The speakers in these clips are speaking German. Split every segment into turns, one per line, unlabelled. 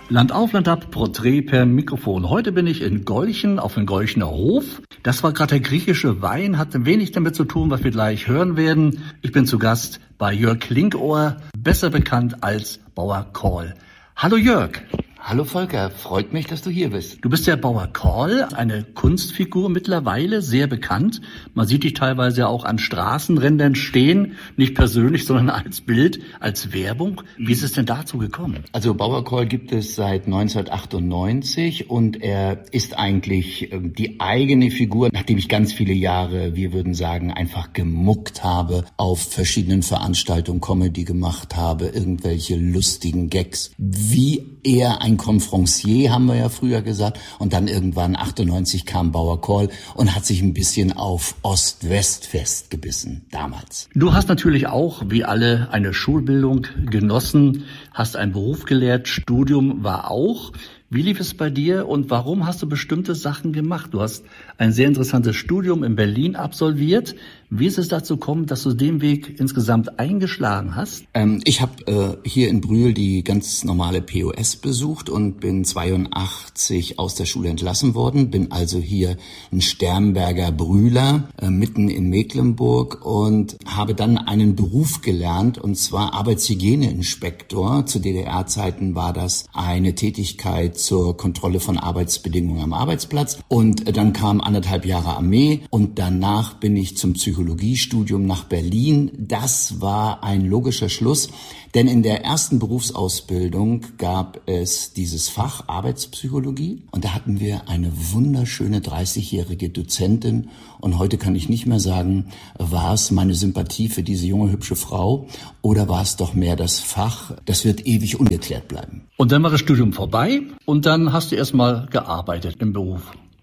Land auf, Land ab, Porträt per Mikrofon. Heute bin ich in Golchen, auf dem Golchener Hof. Das war gerade der griechische Wein, hat wenig damit zu tun, was wir gleich hören werden. Ich bin zu Gast bei Jörg Klinkohr, besser bekannt als Bauer Kohl. Hallo Jörg.
Hallo Volker, freut mich, dass du hier bist.
Du bist der Bauer Kohl, eine Kunstfigur mittlerweile, sehr bekannt. Man sieht dich teilweise auch an Straßenrändern stehen, nicht persönlich, sondern als Bild, als Werbung. Wie ist es denn dazu gekommen?
Also Bauer Kohl gibt es seit 1998 und er ist eigentlich die eigene Figur, nachdem ich ganz viele Jahre, wir würden sagen, einfach gemuckt habe, auf verschiedenen Veranstaltungen Comedy gemacht habe, irgendwelche lustigen Gags, wie er ein Confrancier, haben wir ja früher gesagt. Und dann irgendwann 98 kam Bauer Kohl und hat sich ein bisschen auf Ost-West festgebissen, damals.
Du hast natürlich auch, wie alle, eine Schulbildung genossen, hast einen Beruf gelehrt, Studium war auch. Wie lief es bei dir und warum hast du bestimmte Sachen gemacht? Du hast ein sehr interessantes Studium in Berlin absolviert. Wie ist es dazu gekommen, dass du den Weg insgesamt eingeschlagen hast?
Ich habe hier in Brühl die ganz normale POS besucht und bin 82 aus der Schule entlassen worden. Bin also hier ein Sternberger Brühler, mitten in Mecklenburg, und habe dann einen Beruf gelernt, und zwar Arbeitshygieneinspektor. Zu DDR-Zeiten war das eine Tätigkeit zur Kontrolle von Arbeitsbedingungen am Arbeitsplatz. Und dann kam 1,5 Jahre Armee und danach bin ich zum Psychologiestudium nach Berlin. Das war ein logischer Schluss, denn in der ersten Berufsausbildung gab es dieses Fach Arbeitspsychologie und da hatten wir eine wunderschöne 30-jährige Dozentin, und heute kann ich nicht mehr sagen, war es meine Sympathie für diese junge, hübsche Frau oder war es doch mehr das Fach, das wird ewig ungeklärt bleiben.
Und dann war das Studium vorbei und dann hast du erstmal gearbeitet im Beruf.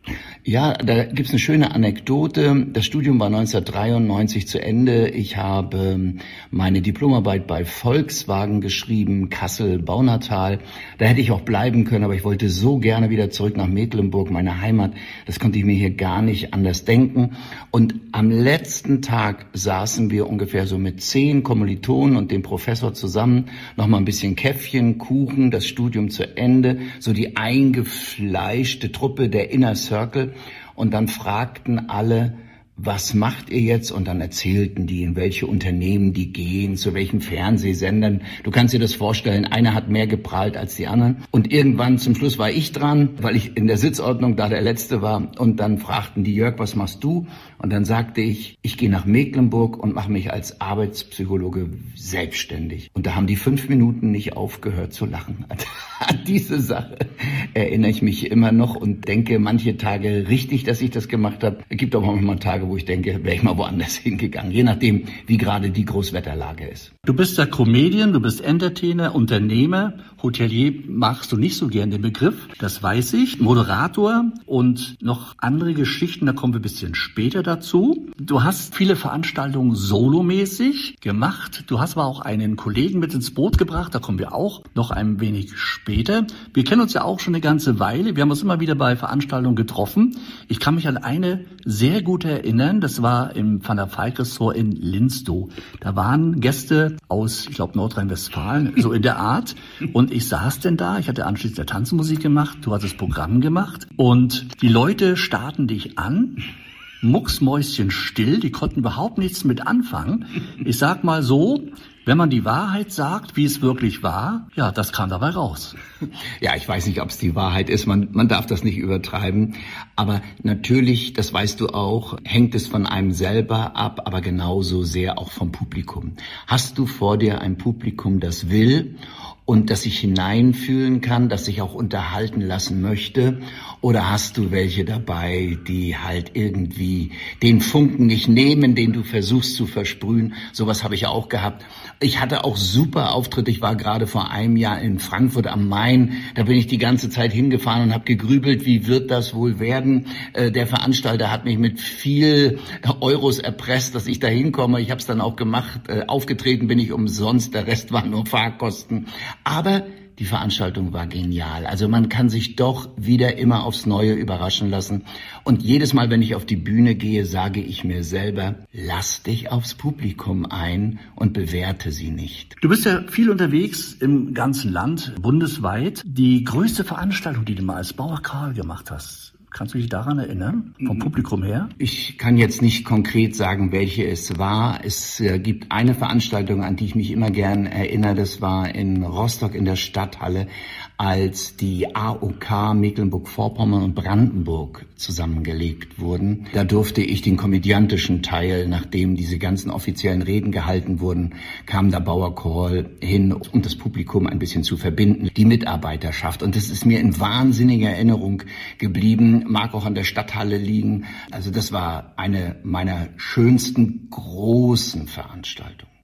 Ja, da gibt's eine schöne Anekdote. Das Studium war 1993 zu Ende. Ich habe meine Diplomarbeit bei Volkswagen geschrieben, Kassel-Baunatal. Da hätte ich auch bleiben können, aber ich wollte so gerne wieder zurück nach Mecklenburg, meine Heimat. Das konnte ich mir hier gar nicht anders denken. Und am letzten Tag saßen wir ungefähr so mit 10 Kommilitonen und dem Professor zusammen, noch mal ein bisschen Käffchen, Kuchen, das Studium zu Ende, so die eingefleischte Truppe der Inner Circle. Und dann fragten alle, was macht ihr jetzt? Und dann erzählten die, in welche Unternehmen die gehen, zu welchen Fernsehsendern. Du kannst dir das vorstellen, einer hat mehr geprahlt als die anderen. Und irgendwann zum Schluss war ich dran, weil ich in der Sitzordnung da der Letzte war. Und dann fragten die, Jörg, was machst du? Und dann sagte ich, ich gehe nach Mecklenburg und mache mich als Arbeitspsychologe selbstständig. Und da haben die 5 Minuten nicht aufgehört zu lachen. An diese Sache erinnere ich mich immer noch und denke manche Tage richtig, dass ich das gemacht habe. Es gibt auch manchmal Tage, wo ich denke, wäre ich mal woanders hingegangen, je nachdem, wie gerade die Großwetterlage ist.
Du bist ja Comedian, du bist Entertainer, Unternehmer, Hotelier magst du nicht so gern den Begriff, das weiß ich, Moderator und noch andere Geschichten, da kommen wir ein bisschen später dazu. Du hast viele Veranstaltungen solomäßig gemacht, du hast aber auch einen Kollegen mit ins Boot gebracht, da kommen wir auch noch ein wenig später. Wir kennen uns ja auch schon eine ganze Weile, wir haben uns immer wieder bei Veranstaltungen getroffen. Ich kann mich an eine sehr gut erinnern, das war im Van der Valk Ressort in Linstow. Da waren Gäste aus, ich glaube, Nordrhein-Westfalen, so in der Art. Und ich saß denn da, ich hatte anschließend der Tanzmusik gemacht, du hast das Programm gemacht. Und die Leute starrten dich an, mucksmäuschenstill, die konnten überhaupt nichts mit anfangen. Ich sag mal so, wenn man die Wahrheit sagt, wie es wirklich war, ja, das kam dabei raus.
Ja, ich weiß nicht, ob es die Wahrheit ist. Man darf das nicht übertreiben. Aber natürlich, das weißt du auch, hängt es von einem selber ab, aber genauso sehr auch vom Publikum. Hast du vor dir ein Publikum, das will und das sich hineinfühlen kann, das sich auch unterhalten lassen möchte? Oder hast du welche dabei, die halt irgendwie den Funken nicht nehmen, den du versuchst zu versprühen? Sowas habe ich auch gehabt. Ich hatte auch super Auftritte. Ich war gerade vor einem Jahr in Frankfurt am Main. Da bin ich die ganze Zeit hingefahren und habe gegrübelt, wie wird das wohl werden? Der Veranstalter hat mich mit viel Euros erpresst, dass ich da hinkomme. Ich habe es dann auch gemacht. Aufgetreten bin ich umsonst. Der Rest waren nur Fahrkosten. Aber die Veranstaltung war genial. Also man kann sich doch wieder immer aufs Neue überraschen lassen. Und jedes Mal, wenn ich auf die Bühne gehe, sage ich mir selber, lass dich aufs Publikum ein und bewerte sie nicht.
Du bist ja viel unterwegs im ganzen Land, bundesweit. Die größte Veranstaltung, die du mal als Bauer Karl gemacht hast, kannst du dich daran erinnern, vom Publikum her?
Ich kann jetzt nicht konkret sagen, welche es war. Es gibt eine Veranstaltung, an die ich mich immer gern erinnere. Das war in Rostock in der Stadthalle, als die AOK Mecklenburg-Vorpommern und Brandenburg zusammengelegt wurden. Da durfte ich den komödiantischen Teil, nachdem diese ganzen offiziellen Reden gehalten wurden, kam der Bauer Karl hin, um das Publikum ein bisschen zu verbinden, die Mitarbeiterschaft. Und das ist mir in wahnsinniger Erinnerung geblieben, mag auch an der Stadthalle liegen. Also das war eine meiner schönsten großen Veranstaltungen.